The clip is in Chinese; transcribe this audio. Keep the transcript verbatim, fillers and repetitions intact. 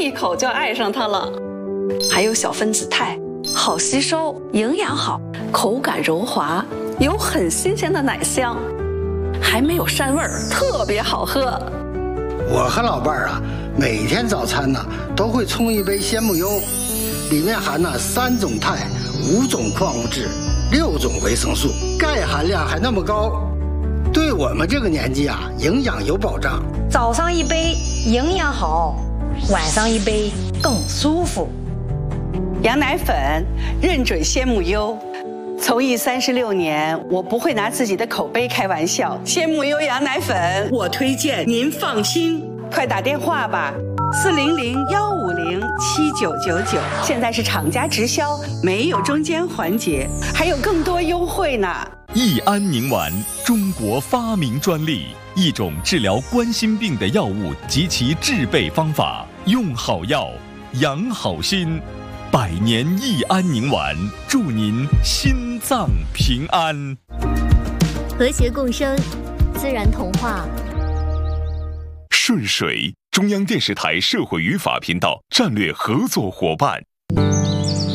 一口就爱上它了。还有小分子肽，好吸收，营养好，口感柔滑，有很新鲜的奶香，还没有膻味儿，特别好喝。 我和老伴儿啊，每天早餐呢都会冲一杯鲜木优，里面含了三种肽、五种矿物质、六种维生素，钙含量还那么高，对我们这个年纪啊，营养有保障。 早上一杯营养好，晚上一杯更舒服。 羊奶粉认准鲜木优，从艺三十六年，我不会拿自己的口碑开玩笑。鲜木优羊奶粉，我推荐，您放心。快打电话吧，四零零幺五零七九九九。现在是厂家直销，没有中间环节，还有更多优惠呢。 益安宁丸，中国发明专利，一种治疗冠心病的药物及其制备方法，用好药，养好心。百年益安宁丸，祝您心脏平安。 和谐共生，自然童话。 顺水，中央电视台社会与法频道战略合作伙伴。